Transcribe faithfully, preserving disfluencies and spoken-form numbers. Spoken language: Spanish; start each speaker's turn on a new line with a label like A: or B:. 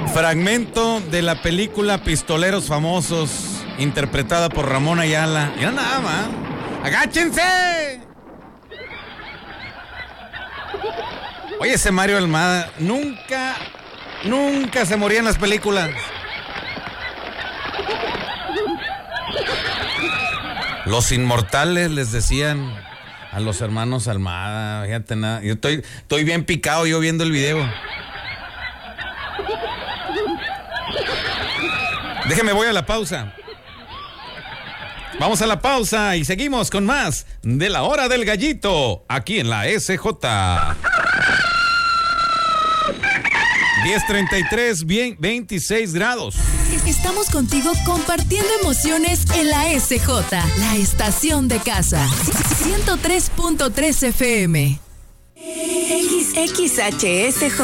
A: Fragmento de la película Pistoleros Famosos, interpretada por Ramón Ayala. Mira nada más. ¡Agáchense! Oye, ese Mario Almada nunca, nunca se moría en las películas. Los inmortales les decían a los hermanos Almada. Fíjate nada. Yo estoy, estoy bien picado yo viendo el video. Déjeme, voy a la pausa. Vamos a la pausa y seguimos con más de La Hora del Gallito, aquí en la S J. diez treinta y tres, veintiséis grados.
B: Estamos contigo compartiendo emociones en la S J, la estación de casa. ciento tres punto tres F M. X H S J.